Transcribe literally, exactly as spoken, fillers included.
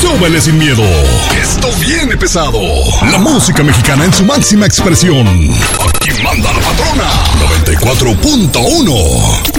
súbele sin miedo. Esto viene pesado. La música mexicana en su máxima expresión. Aquí manda la patrona. noventa y cuatro punto uno.